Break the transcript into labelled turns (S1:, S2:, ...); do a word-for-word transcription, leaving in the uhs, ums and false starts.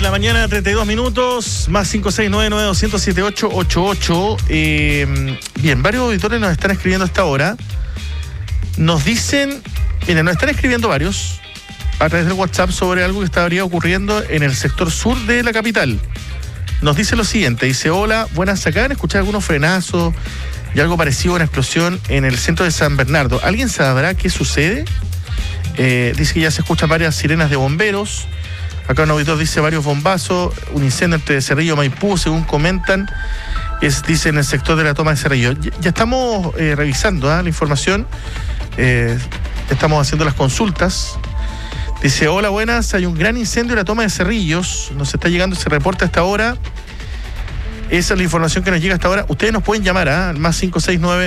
S1: la mañana, treinta y dos minutos, más cinco seis nueve nueve dos cero cero siete ocho ocho ocho. Eh, bien, varios auditores nos están escribiendo a esta hora. Nos dicen, miren, nos están escribiendo varios a través del WhatsApp sobre algo que estaría ocurriendo en el sector sur de la capital. Nos dice lo siguiente, dice: hola, buenas, acá han escuchado algunos frenazos y algo parecido a una explosión en el centro de San Bernardo. ¿Alguien sabrá qué sucede? Eh, dice que ya se escuchan varias sirenas de bomberos. Acá un auditor dice varios bombazos, un incendio entre Cerrillo y Maipú, según comentan, es, dice, en el sector de la toma de Cerrillo. Ya, ya estamos eh, revisando ¿eh? la información, eh, estamos haciendo las consultas. Dice: hola, buenas, hay un gran incendio en la toma de Cerrillos, nos está llegando ese reporte hasta ahora. Esa es la información que nos llega hasta ahora. Ustedes nos pueden llamar ¿eh? al más cinco seis nueve